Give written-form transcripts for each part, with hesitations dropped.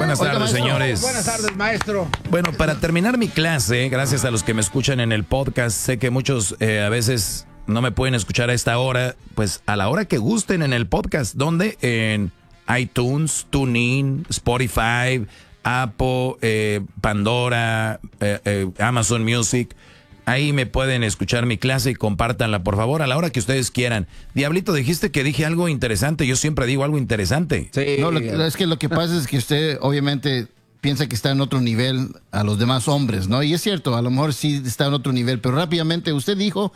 Buenas tardes, señores. Buenas tardes, maestro. Bueno, para terminar mi clase, gracias a los que me escuchan en el podcast, sé que muchos a veces no me pueden escuchar a esta hora, pues a la hora que gusten en el podcast, donde en iTunes, TuneIn, Spotify, Apple, Pandora, Amazon Music. Ahí me pueden escuchar mi clase y compártanla, por favor, a la hora que ustedes quieran. Diablito, dijiste que dije algo interesante. Yo siempre digo algo interesante. Sí. No, es que lo que pasa es que usted obviamente piensa que está en otro nivel a los demás hombres, ¿no? Y es cierto, a lo mejor sí está en otro nivel, pero rápidamente usted dijo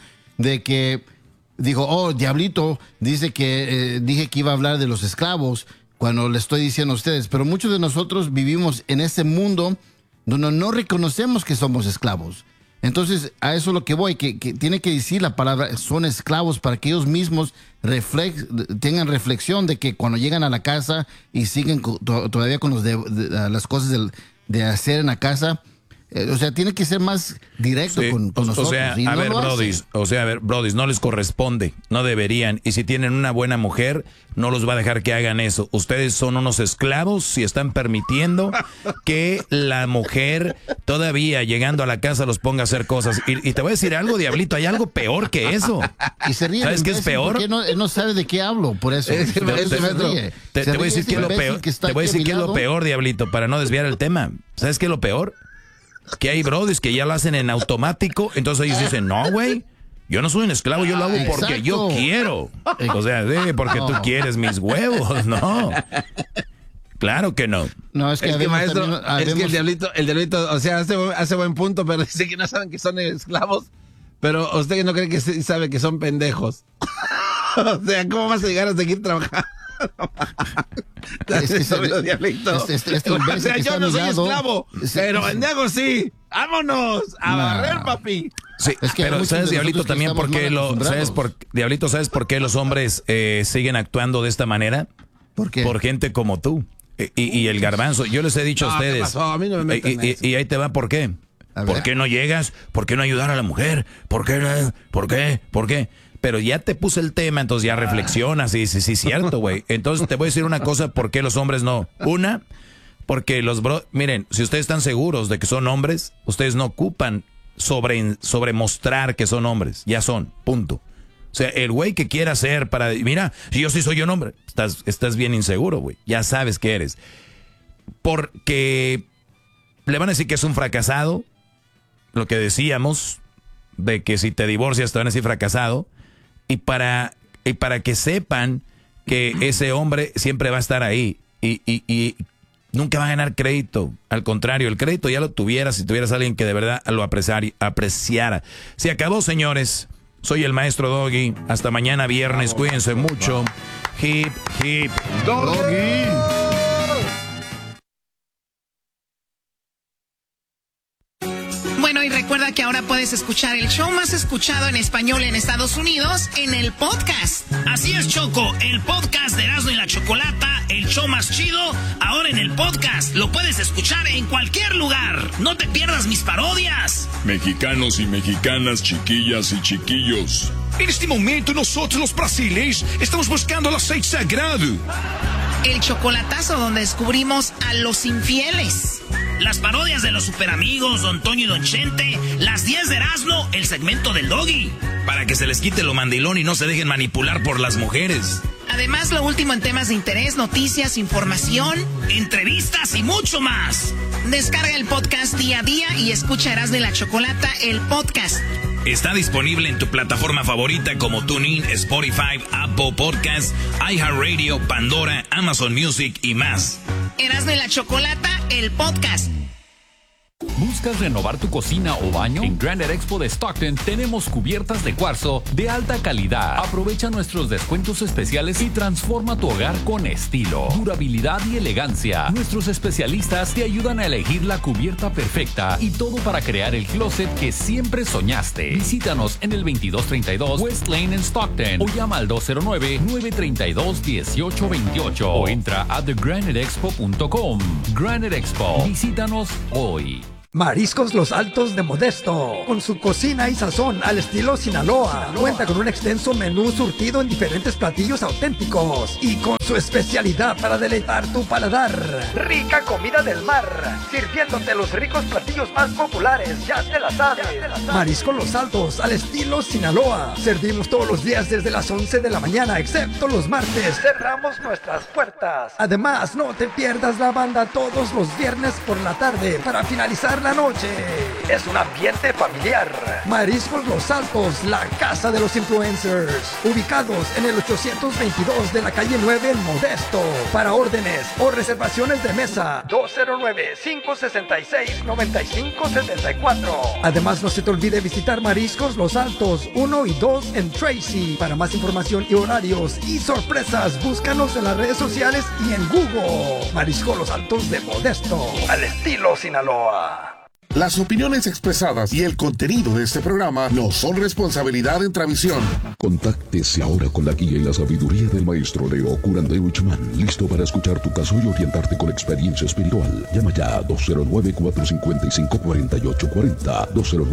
Diablito, dice que dije que iba a hablar de los esclavos cuando le estoy diciendo a ustedes, pero muchos de nosotros vivimos en ese mundo donde no reconocemos que somos esclavos. Entonces, a eso es lo que voy, que tiene que decir la palabra, son esclavos, para que ellos mismos tengan reflexión de que cuando llegan a la casa y siguen todavía con las cosas de hacer en la casa, o sea, tiene que ser más directo con nosotros. O sea, a ver, brodis, no les corresponde, no deberían. Y si tienen una buena mujer, no los va a dejar que hagan eso. Ustedes son unos esclavos si están permitiendo que la mujer todavía llegando a la casa los ponga a hacer cosas. Y te voy a decir algo, Diablito, hay algo peor que eso. Y se ríe. ¿Sabes qué es peor? Porque él no sabe de qué hablo, por eso. Te voy a decir qué es lo peor. Te voy a decir qué es lo peor, Diablito, para no desviar el tema. ¿Sabes qué es lo peor? Que hay brodis que ya lo hacen en automático, entonces ellos dicen, no, güey, yo no soy un esclavo, yo lo hago porque yo quiero. O sea, porque tú quieres mis huevos, no. Claro que no. No, es que maestro, es que el diablito, o sea, hace buen punto, pero dice que no saben que son esclavos, pero usted no cree que sí sabe que son pendejos. O sea, ¿cómo vas a llegar a seguir trabajando? O sea, yo no soy esclavo, pero pendejo sí. ¡Vámonos! ¡A barrer, papi! Sí, pero ¿sabes, Diablito, también por qué Diablito, ¿sabes por qué los hombres siguen actuando de esta manera? ¿Por qué? Por gente como tú y el Garbanzo. Yo les he dicho a ustedes. ¿Qué pasó? A mí no me meten en eso. Y ahí te va por qué. ¿Por qué no llegas? ¿Por qué no ayudar a la mujer? ¿Por qué? ¿Por qué? Pero ya te puse el tema, entonces ya reflexionas y dices, sí, cierto, güey. Entonces te voy a decir una cosa, ¿por qué los hombres no? Una, porque miren, si ustedes están seguros de que son hombres, ustedes no ocupan sobre mostrar que son hombres, ya son, punto. O sea, el güey que quiera hacer mira, si yo sí soy un hombre, estás bien inseguro, güey, ya sabes que eres. Porque le van a decir que es un fracasado, lo que decíamos, de que si te divorcias te van a decir fracasado. Y para que sepan que ese hombre siempre va a estar ahí y nunca va a ganar crédito. Al contrario, el crédito ya lo tuvieras si tuvieras a alguien que de verdad lo apreciara. Se acabó, señores. Soy el maestro Doggy. Hasta mañana viernes. Cuídense mucho. Hip, hip, Doggy. Bueno, y recuerda que ahora puedes escuchar el show más escuchado en español en Estados Unidos en el podcast. Así es, Choco, el podcast de Erasmo y la Chocolata, el show más chido, ahora en el podcast. Lo puedes escuchar en cualquier lugar. No te pierdas mis parodias. Mexicanos y mexicanas, chiquillas y chiquillos. En este momento nosotros los brasileños estamos buscando el aceite sagrado. El chocolatazo donde descubrimos a los infieles. Las parodias de los superamigos, Don Toño y Don Chente, las 10 de Erasmo, el segmento del Doggy. Para que se les quite lo mandilón y no se dejen manipular por las mujeres. Además, lo último en temas de interés, noticias, información, entrevistas y mucho más. Descarga el podcast día a día y escucha Erasmo y la Chocolata, el podcast. Está disponible en tu plataforma favorita como TuneIn, Spotify, Apple Podcasts, iHeartRadio, Pandora, Amazon Music y más. Erasmo y la Chocolata, el podcast. ¿Buscas renovar tu cocina o baño? En Granite Expo de Stockton tenemos cubiertas de cuarzo de alta calidad. Aprovecha nuestros descuentos especiales y transforma tu hogar con estilo, durabilidad y elegancia. Nuestros especialistas te ayudan a elegir la cubierta perfecta y todo para crear el closet que siempre soñaste. Visítanos en el 2232 West Lane en Stockton o llama al 209-932-1828 o entra a thegraniteexpo.com. Granite Expo. Visítanos hoy. Mariscos Los Altos de Modesto, con su cocina y sazón al estilo Sinaloa. Cuenta con un extenso menú surtido en diferentes platillos auténticos y con su especialidad para deleitar tu paladar. Rica comida del mar, sirviéndote los ricos platillos más populares, ya te la sabes. Mariscos Los Altos al estilo Sinaloa. Servimos todos los días desde las 11 de la mañana, excepto los martes. Cerramos nuestras puertas. Además, no te pierdas la banda todos los viernes por la tarde para finalizar la noche. Es un ambiente familiar. Mariscos Los Altos, la casa de los influencers. Ubicados en el 822 de la calle 9 en Modesto. Para órdenes o reservaciones de mesa, 209-566-9574. Además, no se te olvide visitar Mariscos Los Altos 1 y 2 en Tracy. Para más información y horarios y sorpresas, búscanos en las redes sociales y en Google. Mariscos Los Altos de Modesto, al estilo Sinaloa. Las opiniones expresadas y el contenido de este programa no son responsabilidad de Intravisión. Contáctese ahora con la guía y la sabiduría del maestro Leo Curandero Chamán, listo para escuchar tu caso y orientarte con experiencia espiritual. Llama ya a 209-455-4840.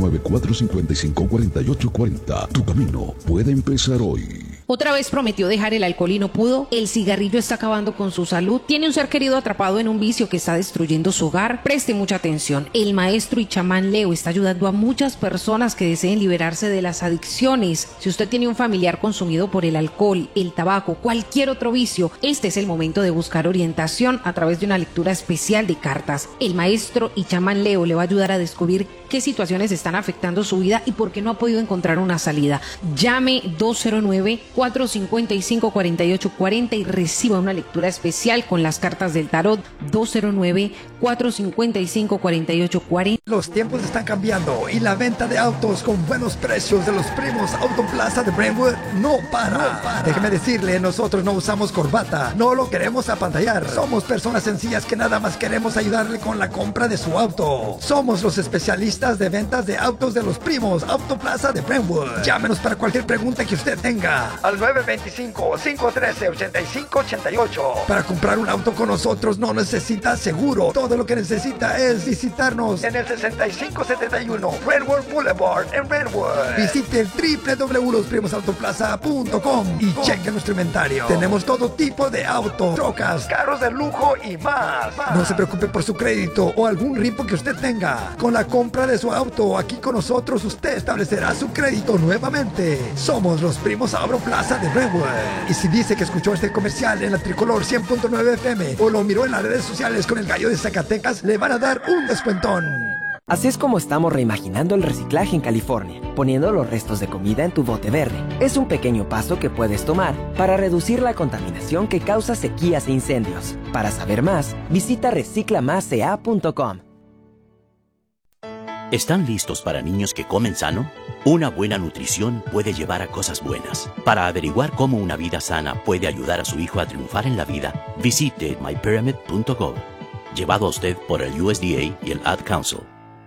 209-455-4840. Tu camino puede empezar hoy. Otra vez prometió dejar el alcohol y no pudo. El cigarrillo está acabando con su salud. Tiene un ser querido atrapado en un vicio que está destruyendo su hogar. Preste mucha atención. El maestro y chamán Leo está ayudando a muchas personas que deseen liberarse de las adicciones. Si usted tiene un familiar consumido por el alcohol, el tabaco, cualquier otro vicio, este es el momento de buscar orientación a través de una lectura especial de cartas. El maestro y chamán Leo le va a ayudar a descubrir qué situaciones están afectando su vida y por qué no ha podido encontrar una salida. Llame 209-455-4840 y reciba una lectura especial con las cartas del tarot. 209-455-4840. Los tiempos están cambiando y la venta de autos con buenos precios de los primos Autoplaza de Brentwood no para. Déjeme decirle, nosotros no usamos corbata, no lo queremos apantallar. Somos personas sencillas que nada más queremos ayudarle con la compra de su auto. Somos los especialistas de ventas de autos de los primos Autoplaza de Brentwood. Llámenos para cualquier pregunta que usted tenga al 925-513-8588. Para comprar un auto con nosotros no necesita seguro. Todo lo que necesita es visitarnos en el 6571 Brentwood Boulevard en Brentwood. Visite el www.losprimosautoplaza.com y cheque nuestro inventario. Tenemos todo tipo de autos, trocas, carros de lujo y más. No se preocupe por su crédito o algún ripo que usted tenga. Con la compra de su auto aquí con nosotros, usted establecerá su crédito nuevamente. Somos los primos Autoplaza de Brentwood. Y si dice que escuchó este comercial en la Tricolor 100.9 FM o lo miró en las redes sociales con el Gallo de Zacatecas, le van a dar un descuentón. Así es como estamos reimaginando el reciclaje en California, poniendo los restos de comida en tu bote verde. Es un pequeño paso que puedes tomar para reducir la contaminación que causa sequías e incendios. Para saber más, visita reciclamasca.com. ¿Están listos para niños que comen sano? Una buena nutrición puede llevar a cosas buenas. Para averiguar cómo una vida sana puede ayudar a su hijo a triunfar en la vida, visite mypyramid.gov. Llevado a usted por el USDA y el Ad Council.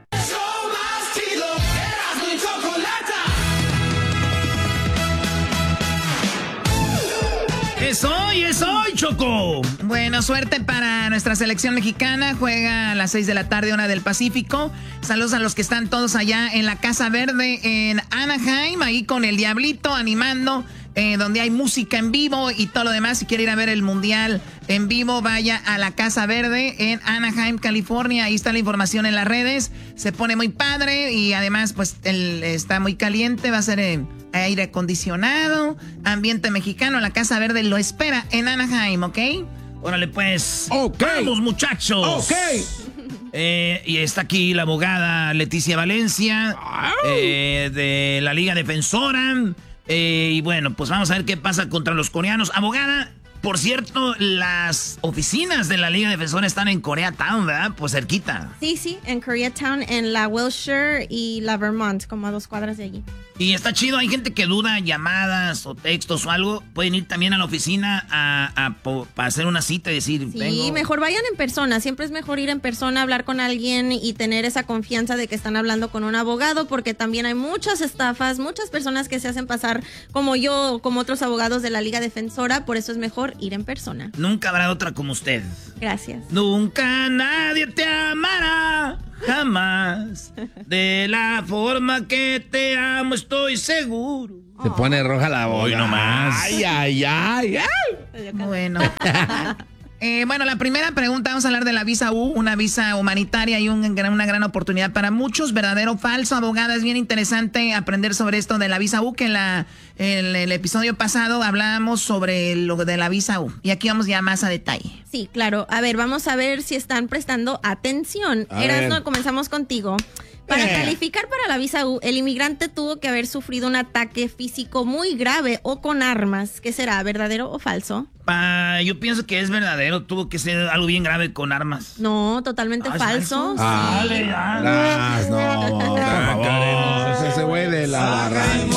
Es hoy, Choco. Bueno, suerte para nuestra selección mexicana. Juega a las 6 de la tarde, hora del Pacífico. Saludos a los que están todos allá en la Casa Verde en Anaheim, ahí con el Diablito animando, donde hay música en vivo y todo lo demás. Si quiere ir a ver el Mundial en vivo, vaya a la Casa Verde en Anaheim, California. Ahí está la información en las redes. Se pone muy padre y además pues está muy caliente. Va a ser aire acondicionado, ambiente mexicano. La Casa Verde lo espera en Anaheim, ¿ok? Órale pues. Ok. Vamos, muchachos. Ok. Y está aquí la abogada Leticia Valencia, de la Liga Defensora. Y bueno, pues vamos a ver qué pasa contra los coreanos. Abogada, por cierto, las oficinas de la Liga Defensora están en Koreatown, ¿verdad? Pues cerquita. Sí, en Koreatown, en la Wilshire y la Vermont, como a 2 cuadras de allí. Y está chido, hay gente que duda, llamadas o textos o algo, pueden ir también a la oficina para hacer una cita y decir, sí, vengo. Mejor vayan en persona, siempre es mejor ir en persona, hablar con alguien y tener esa confianza de que están hablando con un abogado, porque también hay muchas estafas, muchas personas que se hacen pasar como yo, como otros abogados de la Liga Defensora, por eso es mejor ir en persona. Nunca habrá otra como usted. Gracias. Nunca nadie te amará. jamás. De la forma que te amo estoy seguro. Se pone roja la boca. Hoy nomás. Ay. Bueno. Bueno, la primera pregunta, vamos a hablar de la visa U, una visa humanitaria y una gran oportunidad para muchos. ¿Verdadero o falso, abogada? Es bien interesante aprender sobre esto de la visa U, que en el episodio pasado hablábamos sobre lo de la visa U. Y aquí vamos ya más a detalle. Sí, claro. A ver, vamos a ver si están prestando atención. Erasmo, comenzamos contigo. Para calificar para la visa U, el inmigrante tuvo que haber sufrido un ataque físico muy grave o con armas. ¿Qué será, verdadero o falso? Yo pienso que es verdadero. Tuvo que ser algo bien grave con armas. No, totalmente falso. Dale, Ese güey de la barranca.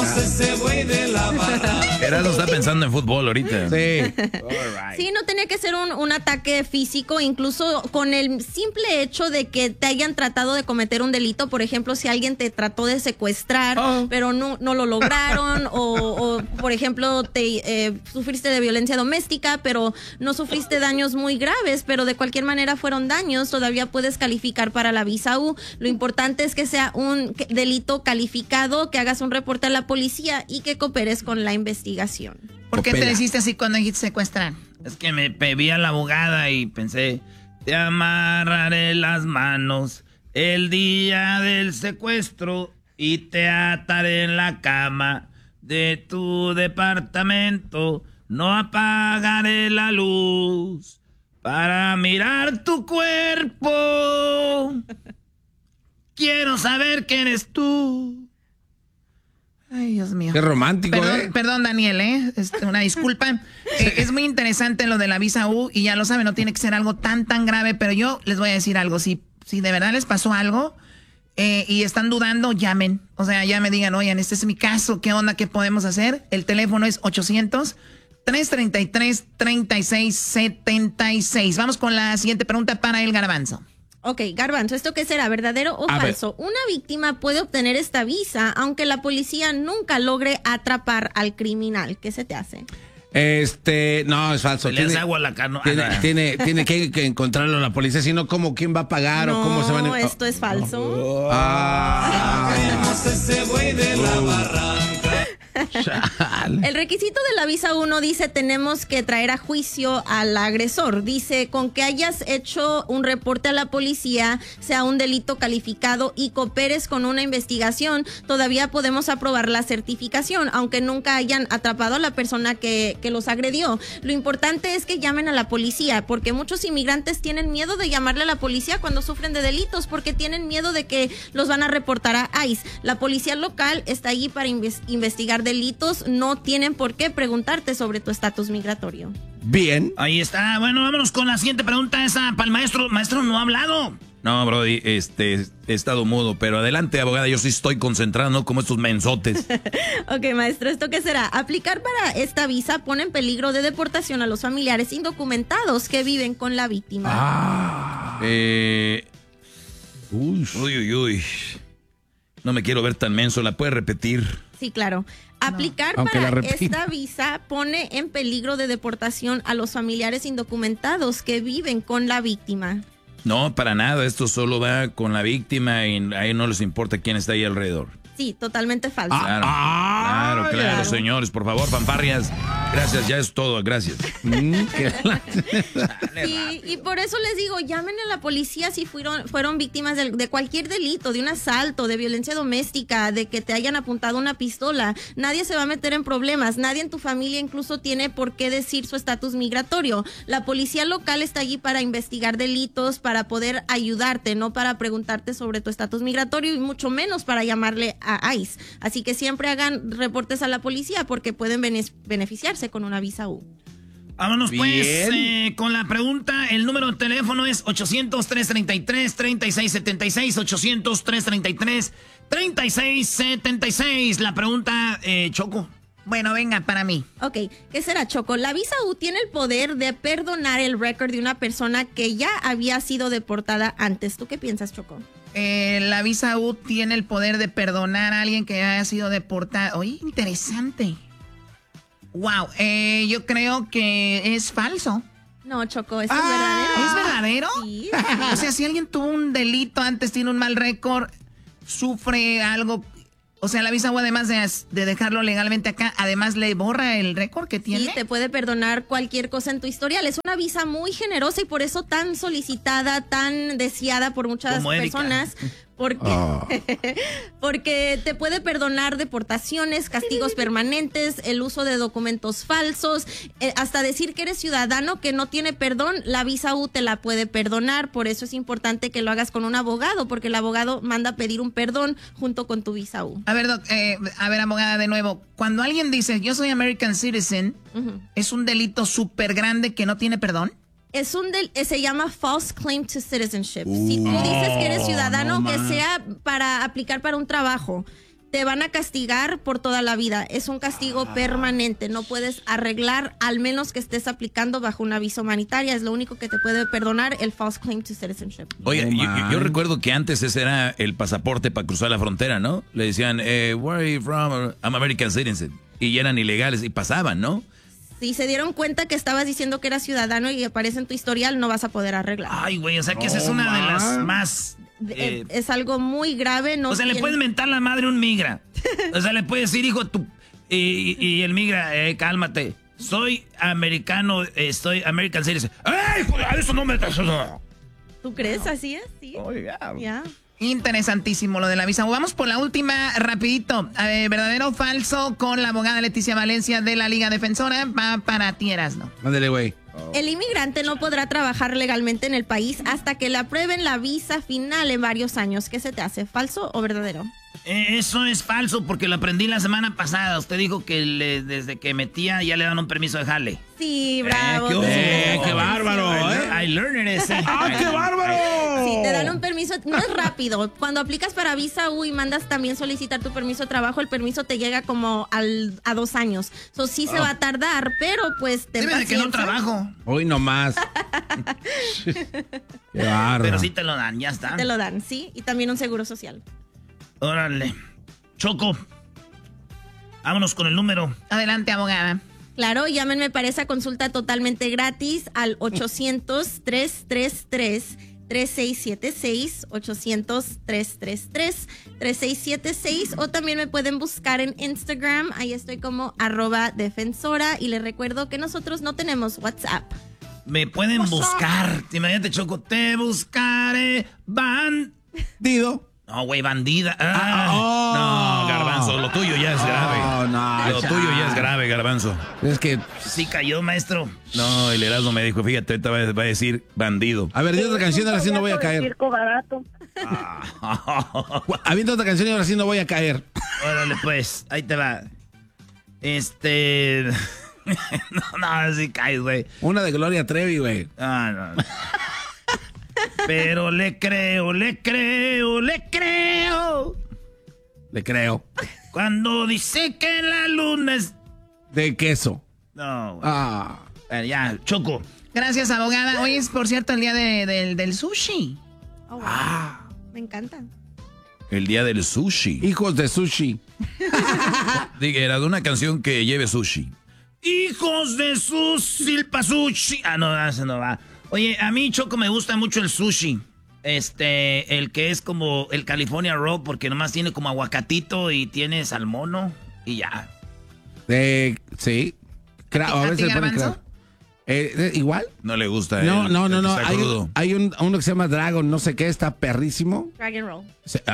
Erasmo está pensando en fútbol ahorita. Sí. Sí, no tenía que ser un ataque físico, incluso con el simple hecho de que te hayan tratado de cometer un delito. Por ejemplo, si alguien te trató de secuestrar, pero no lo lograron, o por ejemplo, sufriste de violencia doméstica, pero no sufriste daños muy graves, pero de cualquier manera fueron daños, todavía puedes calificar para la visa U. Lo importante es que sea un delito calificado, que hagas un reporte a la policía y que cooperes con la investigación. ¿Por qué te hiciste así cuando dijiste secuestrar? Es que me vi a la abogada y pensé, te amarraré las manos el día del secuestro y te ataré en la cama de tu departamento. No apagaré la luz para mirar tu cuerpo. Quiero saber quién eres tú. Ay, Dios mío. Qué romántico, Perdón, Daniel, una disculpa. Es muy interesante lo de la visa U y ya lo saben, no tiene que ser algo tan grave, pero yo les voy a decir algo. Si de verdad les pasó algo y están dudando, llamen. O sea, ya me digan, oigan, este es mi caso, ¿qué onda? ¿Qué podemos hacer? El teléfono es 800-333-3676. Vamos con la siguiente pregunta para el Garbanzo. Ok, Garbanzo, ¿esto qué será, verdadero o falso? Una víctima puede obtener esta visa aunque la policía nunca logre atrapar al criminal. ¿Qué se te hace? No, es falso. Le hace agua a la cano. Tiene que encontrarlo la policía, si no, ¿cómo quién va a pagar o cómo se van a... No, esto es falso. Ese güey de la barranca. El requisito de la visa 1 dice tenemos que traer a juicio al agresor. Dice con que hayas hecho un reporte a la policía, sea un delito calificado y cooperes con una investigación, todavía podemos aprobar la certificación, aunque nunca hayan atrapado a la persona que los agredió. Lo importante es que llamen a la policía, porque muchos inmigrantes tienen miedo de llamarle a la policía cuando sufren de delitos, porque tienen miedo de que los van a reportar a ICE. La policía local está allí para investigar delitos, no tienen por qué preguntarte sobre tu estatus migratorio. Bien. Ahí está. Bueno, vámonos con la siguiente pregunta. Esa para el maestro. Maestro, no ha hablado. No, Brody, he estado mudo, pero adelante, abogada, yo sí estoy concentrado, ¿no? Como estos mensotes. Ok, maestro, ¿esto qué será? Aplicar para esta visa pone en peligro de deportación a los familiares indocumentados que viven con la víctima. Uy. No me quiero ver tan menso, ¿la puedes repetir? Sí, claro. Aplicar para esta visa pone en peligro de deportación a los familiares indocumentados que viven con la víctima. No, para nada. Esto solo va con la víctima y a ellos no les importa quién está ahí alrededor. Sí, totalmente falso. Claro, señores, por favor, fanfarrias. Gracias, ya es todo, gracias. Sí, y por eso les digo, llamen a la policía si fueron víctimas de cualquier delito, de un asalto, de violencia doméstica, de que te hayan apuntado una pistola. Nadie se va a meter en problemas, nadie en tu familia incluso tiene por qué decir su estatus migratorio. La policía local está allí para investigar delitos, para poder ayudarte, no para preguntarte sobre tu estatus migratorio y mucho menos para llamarle a ICE. Así que siempre hagan reportes a la policía porque pueden beneficiarse con una visa U. Vámonos pues con la pregunta. El número de teléfono es 800-333-3676. 800-333-3676. La pregunta, Choco. Bueno, venga, para mí. Ok, ¿qué será, Choco? La visa U tiene el poder de perdonar el récord de una persona que ya había sido deportada antes. ¿Tú qué piensas, Choco? La visa U tiene el poder de perdonar a alguien que haya sido deportado. Oye, interesante. Wow, yo creo que es falso. No, Choco, ¿eso es verdadero? ¿Es verdadero? Sí. O sea, si alguien tuvo un delito, antes tiene un mal récord, sufre algo. O sea, la visa U, además de dejarlo legalmente acá, además le borra el récord que tiene. Sí, te puede perdonar cualquier cosa en tu historial. Es una visa muy generosa y por eso tan solicitada, tan deseada por muchas personas. Porque te puede perdonar deportaciones, castigos permanentes, el uso de documentos falsos, hasta decir que eres ciudadano que no tiene perdón, la visa U te la puede perdonar. Por eso es importante que lo hagas con un abogado, porque el abogado manda a pedir un perdón junto con tu visa U. A ver, abogada, de nuevo, cuando alguien dice yo soy American Citizen, ¿es un delito súper grande que no tiene perdón? Se llama false claim to citizenship. Si tú dices que eres ciudadano, que sea para aplicar para un trabajo, te van a castigar por toda la vida. Es un castigo permanente. No puedes arreglar, al menos que estés aplicando bajo una visa humanitaria. Es lo único que te puede perdonar, el false claim to citizenship. Oye, yo recuerdo que antes ese era el pasaporte para cruzar la frontera, ¿no? Le decían, where are you from? I'm American citizen. Y eran ilegales y pasaban, ¿no? Si se dieron cuenta que estabas diciendo que eras ciudadano y aparece en tu historial, no vas a poder arreglar. Ay, güey, o sea que esa es una de las más... es algo muy grave. No, o sea, le puedes mentar la madre a un migra. O sea, le puedes decir, hijo, tú... Y el migra, cálmate. Soy americano, estoy American Citizen. ¡Ey, eso no me... ¿Tú crees? ¿Así es? Sí. Oh, Ya. Interesantísimo lo de la visa. Vamos por la última, rapidito. ¿Verdadero o falso con la abogada Leticia Valencia de la Liga Defensora? Va para ti, Erasno. Mándale, güey. El inmigrante no podrá trabajar legalmente en el país hasta que le aprueben la visa final en varios años. ¿Qué se te hace? ¿Falso o verdadero? Eso es falso porque lo aprendí la semana pasada. Usted dijo que desde que metía ya le dan un permiso de jale. Sí, bravo. ¡Qué bárbaro! I learned it. ¡Qué bárbaro! Sí, te dan un permiso. No es rápido. Cuando aplicas para visa U y mandas también solicitar tu permiso de trabajo, el permiso te llega como a 2 años. So, sí se va a tardar, pero pues te debe de que no trabajo. Hoy nomás. ¡Qué bárbaro! Pero sí te lo dan, ya está. Te lo dan, sí. Y también un seguro social. Órale. Choco, vámonos con el número. Adelante, abogada. Claro, llámenme para esa consulta totalmente gratis al 800-333-3676, 800-333-3676, o también me pueden buscar en Instagram, ahí estoy como @defensora, y les recuerdo que nosotros no tenemos WhatsApp. Me pueden buscar, imagínate, Choco, te buscaré, bandido. No, güey, bandida. No, Garbanzo, lo tuyo ya es grave. Lo tuyo ya es grave, Garbanzo. Es que... Sí cayó, maestro. No, el Erasmo me dijo, fíjate, ahorita va a decir bandido. A ver, di otra canción, ahora sí no voy a caer. Circo barato. Habiendo otra canción y ahora sí no voy a caer. Órale, pues, ahí te va. No, así caes, güey. Una de Gloria Trevi, güey. No. Pero le creo. Cuando dice que la luna es... de queso. No, güey. Ya, Choco. Gracias, abogada. Hoy es, por cierto, el día del sushi. Oh, wow. Me encanta. El día del sushi. Hijos de sushi. Era de una canción que lleve sushi. Hijos de silpa sushi. No, ese no va. Oye, a mí, Choco, me gusta mucho el sushi. El que es como el California Roll, porque nomás tiene como aguacatito y tiene salmono y ya. Sí. A veces le ponen crab. ¿Igual? No le gusta. No. Hay uno que se llama Dragon, no sé qué, está perrísimo. Dragon Roll.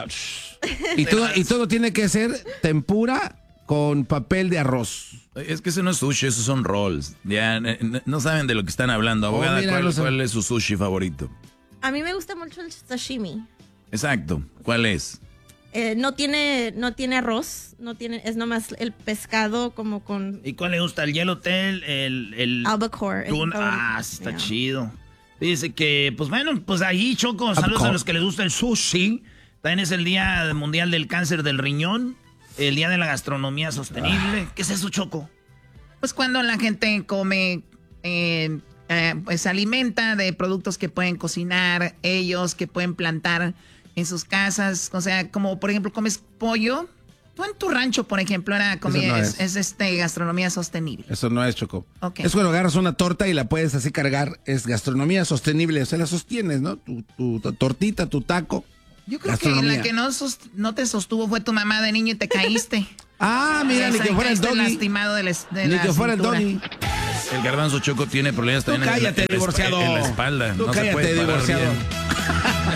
Y todo tiene que ser tempura con papel de arroz. Es que ese no es sushi, esos son rolls. Ya no saben de lo que están hablando. Abogada, ¿cuál es su sushi favorito? A mí me gusta mucho el sashimi. Exacto. ¿Cuál es? No tiene arroz, es nomás el pescado como con... ¿Y cuál le gusta? ¿El Yellowtail? El albacore. Está chido. Dice que, pues bueno, pues ahí, Choco, saludos a los que les gusta el sushi. También es el Día Mundial del Cáncer del Riñón. El Día de la Gastronomía Sostenible. ¿Qué es eso, Choco? Pues cuando la gente come, pues se alimenta de productos que pueden cocinar ellos, que pueden plantar en sus casas. O sea, como por ejemplo comes pollo Tú en tu rancho, por ejemplo, era comida, es gastronomía sostenible. Eso no es, Choco. Okay. Es cuando agarras una torta y la puedes así cargar. Es gastronomía sostenible. O sea, la sostienes, ¿no? Tu tortita, tu taco. Yo creo que la que no te sostuvo fue tu mamá de niño y te caíste. Mira, ni que fuera el doggy. Lastimado de ni que fuera el doggy. El garbanzo, Choco, tiene problemas también cállate, divorciado. en la espalda. Tú cállate, divorciado.